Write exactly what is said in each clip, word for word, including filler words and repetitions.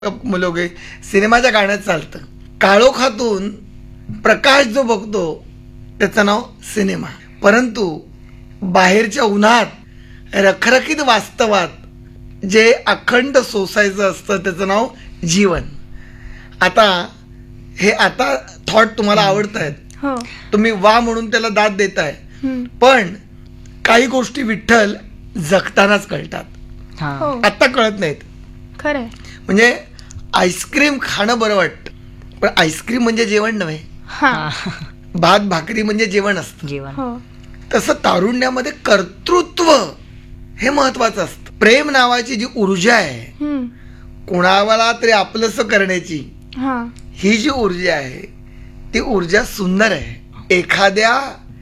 मुलोगे सिनेमाच्या गाण्यात चालतं. काळोखातून प्रकाश जो बघतो त्याचं नाव सिनेमा. परंतु बाहेरच्या उन्हात रखरखीत वास्तवात जे अखंड सोसायचं असतं त्याचं नाव जीवन. आता हे आता थॉट तुम्हाला आवडत आहेत, हो. तुम्ही वा म्हणून त्याला दाद देताय, हम्म. पण काही गोष्टी विठ्ठल जगतानाच कळतात, हो. आता कळत नाहीत. खरंय. म्हणजे आईस्क्रीम खाणं बरं वाटतं, पण आईस्क्रीम म्हणजे जेवण नव्हे. हा. भात भाकरी म्हणजे जेवण असतं. जीवन हो. तसं तारुण्यामध्ये कर्तृत्व हे महत्वाचं असतं. प्रेम नावाची जी ऊर्जा आहे, हम्म. कुणाला तरी आपलंसं करण्याची हा. ही जी ऊर्जा आहे ती ऊर्जा सुंदर आहे. एखाद्या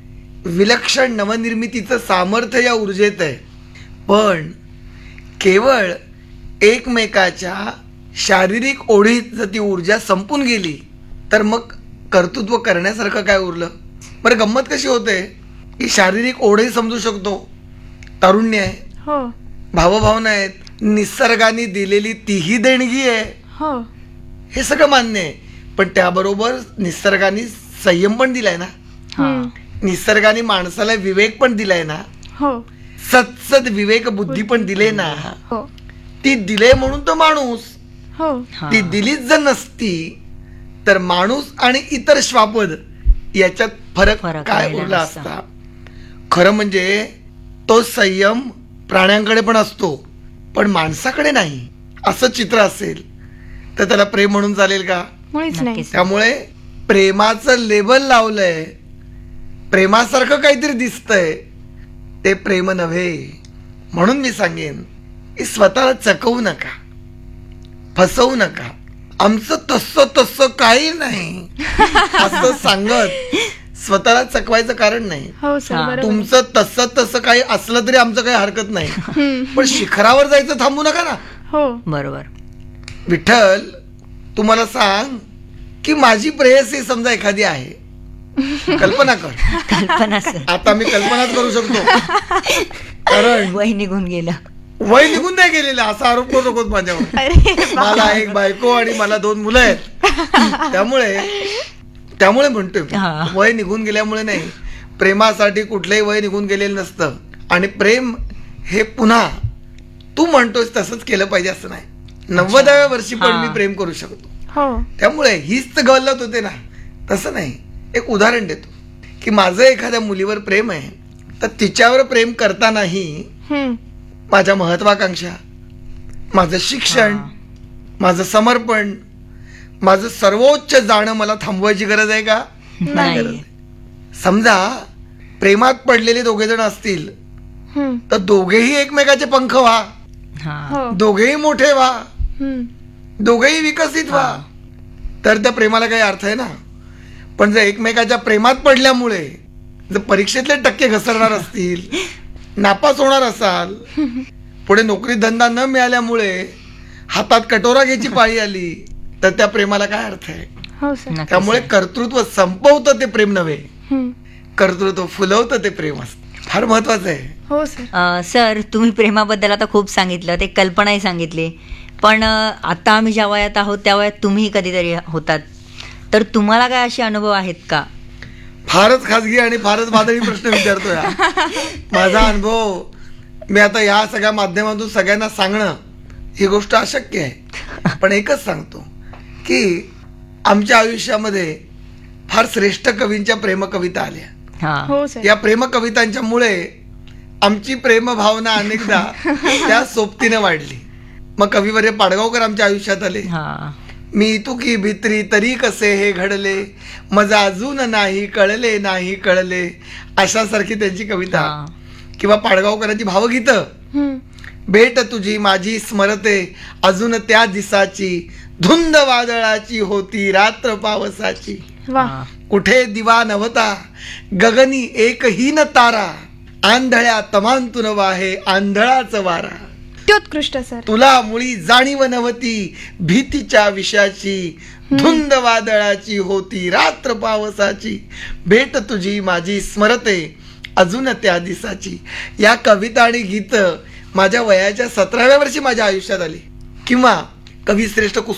विलक्षण नवनिर्मितीचं सामर्थ्य या ऊर्जेत आहे. पण केवळ एकमेकाच्या शारीरिक ओढीत जर ती ऊर्जा संपून गेली तर मग कर्तृत्व करण्यासारखं काय उरलं? बरं, गंमत कशी होते की शारीरिक ओढही समजू शकतो, तारुण्य आहे, हो. भावभावना आहेत, निसर्गाने दिलेली तीही देणगी आहे, हो. हे सगळं मान्य आहे. पण त्याबरोबर निसर्गाने संयम पण दिलाय ना, हम्म. निसर्गाने माणसाला विवेक पण दिलाय ना, हो. सत्सद विवेक बुद्धी पण दिले ना. हो. ती दिले म्हणून तो माणूस, हो. ती दिलीच जर नसती तर माणूस आणि इतर श्वापद याच्यात फरक फरक काय राहिला उरला नसता. असता? खरं म्हणजे तो संयम प्राण्यांकडे पण असतो पण माणसाकडे नाही, असं चित्र असेल तर त्याला प्रेम म्हणून चालेल का? मुळीच नाही. नक्कीच. त्यामुळे प्रेमाचं लेबल लावलंय, प्रेमासारखं काहीतरी दिसतंय, ते प्रेम नव्हे. म्हणून मी सांगेन की स्वतःला चकवू नका, फसवू नका. आमचं तसं तसं काही नाही असं सांगत स्वतःला चकवायचं कारण नाही. हो सर, हा. बरोबर आहे. तुमचं तसं तसं काही असलं तरी आमचं काही हरकत नाही, हम्म. पण शिखरावर जायचं थांबू नका ना. हो. बरोबर. विठ्ठल, तुम्हाला सांग की माझी प्रेयसी समजा एखादी आहे, कल्पना कर. कल्पना सर, आता मी कल्पनाच करू शकतो, कारण वय निघून गेलं. वय निघून नाही गेलेलं असा आरोप करू नकोस माझ्यावर. अरे मला एक बायको आणि मला दोन मुलं आहेत, त्यामुळे त्यामुळे म्हणतोय मी, हा. वय निघून गेल्यामुळे नाही. प्रेमासाठी कुठलंही वय निघून गेलेलं नसतं. आणि प्रेम हे पुन्हा तू म्हणतोस तसंच केलं पाहिजे असं नाही. नव्वदाव्या वर्षी पण हा. मी प्रेम करू शकतो. हो. त्यामुळे हीच तर गल्लत होते ना, तसं नाही. एक उदाहरण देतो की माझं एखाद्या मुलीवर प्रेम आहे तर तिच्यावर प्रेम करतानाही हम्म. माझ्या महत्वाकांक्षा, माझं शिक्षण, हा. माझं समर्पण, माझं सर्वोच्च जाणं मला थांबवायची गरज आहे का? नाही. गरज आहे. समजा प्रेमात पडलेले दोघे जण असतील हम्म. तर दोघेही एकमेकाचे पंख व्हा, हा. हो. दोघेही मोठे व्हा, हम्म. दोघेही विकसित व्हा, तर त्या प्रेमाला काही अर्थ आहे ना. पण जर एकमेकाच्या प्रेमात पडल्यामुळे जर परीक्षेतले टक्के घसरणार असतील, नापास होणार असाल, पुढे नोकरी धंदा न मिळाल्यामुळे हातात कटोरा घ्यायची पाळी आली, तर त्या प्रेमाला काय अर्थ आहे? हो सर. नक्कीच त्यामुळे सर. कर्तृत्व संपवतं ते प्रेम नव्हे, हम्म. कर्तृत्व फुलवतं ते प्रेम असतं. फार महत्वाचं आहे. हो सर. अ, सर, तुम्ही प्रेमाबद्दल आता खूप सांगितलं, ते कल्पनाही सांगितली, पण अ, आता आम्ही ज्या वयात आहोत त्या वयात तुम्ही कधीतरी होतात, तर तुम्हाला काय असे अनुभव आहेत का? फारच खाजगी आणि फारच वादळी प्रश्न विचारतोय हा. माझा अनुभव मी आता या सगळ्या माध्यमातून सगळ्यांना सांगणं ही गोष्ट अशक्य आहे. पण एकच सांगतो की आमच्या आयुष्यामध्ये फार श्रेष्ठ कवींच्या प्रेमकविता आल्या. हा. हो सर. या प्रेमकवितांच्या मुळे आमची प्रेमभावना अनेकदा त्या सोबतीने वाढली. मग कविवर्य पाडगावकर आमच्या आयुष्यात आले. हा. मी तुकी भित्री तरी कसे हे घडले, मजा अजून नाही कळले नाही कळले, अशासारखी त्यांची कविता. हा. किंवा पाडगावकरांची भावगीतं. हम्म. भेट तुझी माझी स्मरते अजून त्या दिसाची, धुंद वादळाची होती रात्र पावसाची, वा. हा. कुठे दिवा नव्हता गगनी एकहीन तारा, आंधळ्या तमांतून वाहे आंधळाच वारा, अत्युत्कृष्ट सर. तुला मुळी जाणीव नव्हती भीतीच्या विषयाची, धुंद वादळाची होती रात्र पावसाची, भेट तुझी माझी स्मरते अजून त्या दिसाची. या कविता आणि गीत माझ्या वयाच्या सतराव्या वर्षी माझ्या आयुष्यात आली. किंवा कविश्रेष्ठ